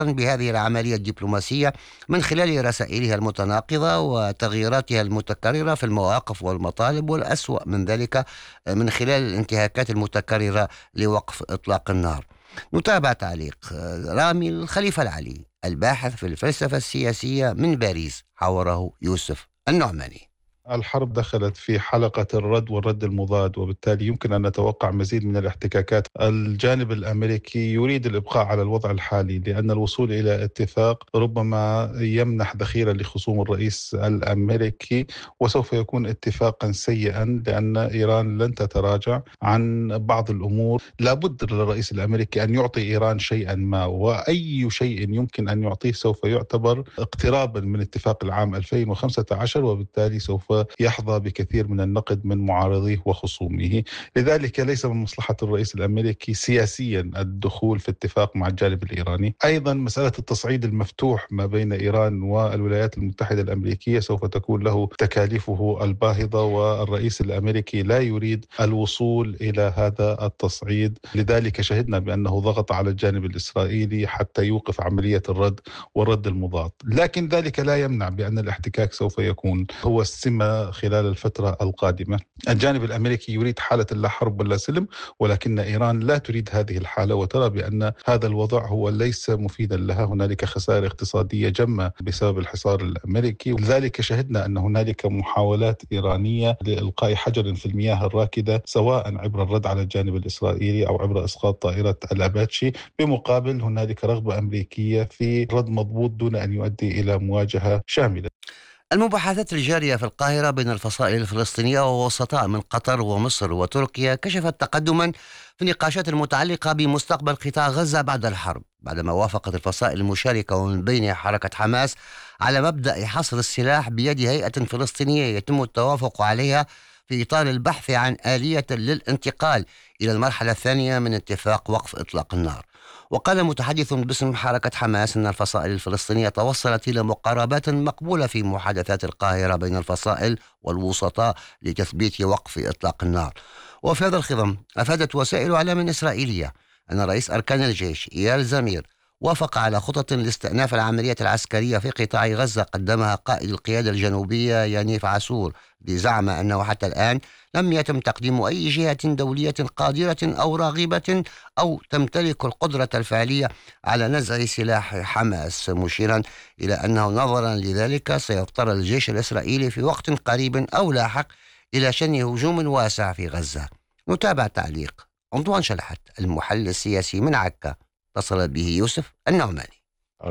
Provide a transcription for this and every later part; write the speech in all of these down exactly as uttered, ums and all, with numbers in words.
بهذه العملية الدبلوماسية من خلال رسائلها المتناقضة وتغييراتها المتكررة في المواقف والمطالب، والأسوأ من ذلك من خلال الانتهاكات المتكررة لوقف إطلاق النار. نتابع تعليق رامي الخليفة العلي الباحث في الفلسفة السياسية من باريس، حوره يوسف النعماني. الحرب دخلت في حلقة الرد والرد المضاد، وبالتالي يمكن أن نتوقع مزيد من الاحتكاكات. الجانب الأمريكي يريد الإبقاء على الوضع الحالي، لأن الوصول إلى اتفاق ربما يمنح ذخيرة لخصوم الرئيس الأمريكي، وسوف يكون اتفاقا سيئا، لأن إيران لن تتراجع عن بعض الأمور. لابد للرئيس الأمريكي أن يعطي إيران شيئا ما، وأي شيء يمكن أن يعطيه سوف يعتبر اقترابا من اتفاق العام ألفين وخمسة عشر، وبالتالي سوف يحظى بكثير من النقد من معارضيه وخصومه. لذلك ليس من مصلحة الرئيس الأمريكي سياسيا الدخول في اتفاق مع الجانب الإيراني. أيضا مسألة التصعيد المفتوح ما بين إيران والولايات المتحدة الأمريكية سوف تكون له تكاليفه الباهظة، والرئيس الأمريكي لا يريد الوصول إلى هذا التصعيد. لذلك شهدنا بأنه ضغط على الجانب الإسرائيلي حتى يوقف عملية الرد والرد المضاد، لكن ذلك لا يمنع بأن الاحتكاك سوف يكون هو السمة خلال الفترة القادمة. الجانب الأمريكي يريد حالة لا حرب ولا سلم، ولكن إيران لا تريد هذه الحالة، وترى بأن هذا الوضع هو ليس مفيدا لها. هنالك خسائر اقتصادية جمة بسبب الحصار الأمريكي، ولذلك شهدنا أن هنالك محاولات إيرانية لإلقاء حجر في المياه الراكدة، سواء عبر الرد على الجانب الإسرائيلي أو عبر إسقاط طائرة الأباتشي. بمقابل هنالك رغبة أمريكية في رد مضبوط دون أن يؤدي إلى مواجهة شاملة. المباحثات الجارية في القاهرة بين الفصائل الفلسطينية ووسطاء من قطر ومصر وتركيا كشفت تقدما في النقاشات المتعلقة بمستقبل قطاع غزة بعد الحرب، بعدما وافقت الفصائل المشاركة ومن بينها حركة حماس على مبدأ حصر السلاح بيد هيئة فلسطينية يتم التوافق عليها في إطار البحث عن آلية للانتقال إلى المرحلة الثانية من اتفاق وقف إطلاق النار. وقال متحدث باسم حركة حماس أن الفصائل الفلسطينية توصلت إلى مقاربات مقبولة في محادثات القاهرة بين الفصائل والوسطاء لتثبيت وقف إطلاق النار. وفي هذا الخضم أفادت وسائل إعلام إسرائيلية أن رئيس أركان الجيش إيال زمير وافق على خطط لاستئناف العمليات العسكرية في قطاع غزة قدمها قائد القيادة الجنوبية يانيف عاشور، بزعم أنه حتى الآن لم يتم تقديم أي جهة دولية قادرة أو راغبة أو تمتلك القدرة الفعلية على نزع سلاح حماس، مشيرا إلى أنه نظرا لذلك سيضطر الجيش الإسرائيلي في وقت قريب أو لاحق إلى شن هجوم واسع في غزة. نتابع تعليق أنطوان شلحت المحلل السياسي من عكا، اتصل به يوسف النعماني.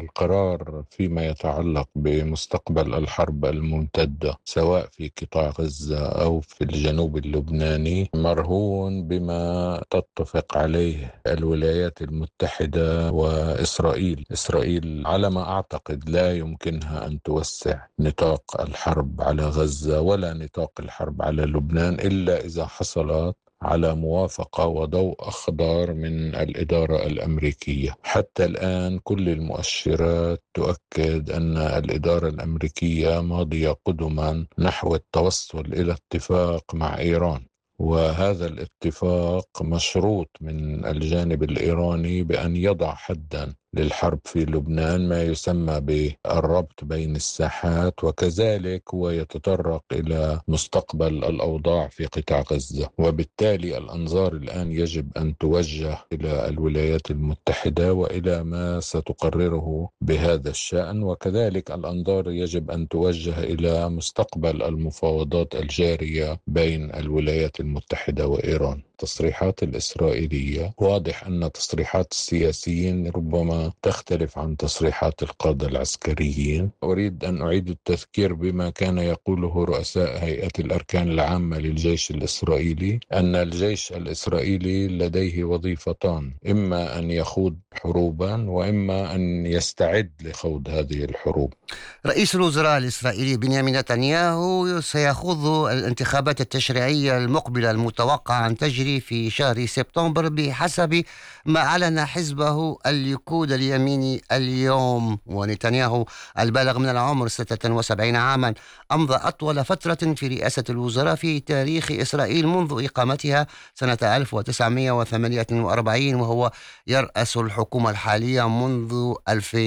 القرار فيما يتعلق بمستقبل الحرب الممتدة سواء في قطاع غزة أو في الجنوب اللبناني مرهون بما تتفق عليه الولايات المتحدة وإسرائيل. إسرائيل على ما أعتقد لا يمكنها أن توسع نطاق الحرب على غزة ولا نطاق الحرب على لبنان إلا إذا حصلت على موافقة وضوء أخضر من الإدارة الأمريكية. حتى الآن كل المؤشرات تؤكد أن الإدارة الأمريكية ماضية قدما نحو التوصل إلى اتفاق مع إيران، وهذا الاتفاق مشروط من الجانب الإيراني بأن يضع حدا للحرب في لبنان، ما يسمى بالربط بين الساحات، وكذلك هو يتطرق إلى مستقبل الأوضاع في قطاع غزة. وبالتالي الأنظار الآن يجب أن توجه إلى الولايات المتحدة وإلى ما ستقرره بهذا الشأن، وكذلك الأنظار يجب أن توجه إلى مستقبل المفاوضات الجارية بين الولايات المتحدة وإيران. التصريحات الإسرائيلية واضح أن تصريحات السياسيين ربما تختلف عن تصريحات القادة العسكريين. أريد أن أعيد التذكير بما كان يقوله رؤساء هيئة الأركان العامة للجيش الإسرائيلي، أن الجيش الإسرائيلي لديه وظيفتان، إما أن يخوض حروبا وإما أن يستعد لخوض هذه الحروب. رئيس الوزراء الإسرائيلي بنيامين نتنياهو سيخوض الانتخابات التشريعية المقبلة المتوقع أن تجري في شهر سبتمبر بحسب ما أعلن حزبه الليكود اليميني اليوم. ونتنياهو البالغ من العمر ستة وسبعين عاما أمضى أطول فترة في رئاسة الوزراء في تاريخ إسرائيل منذ إقامتها سنة ألف وتسعمائة وثمانية وأربعين، وهو يرأس الحكومة الحالية منذ ألفين.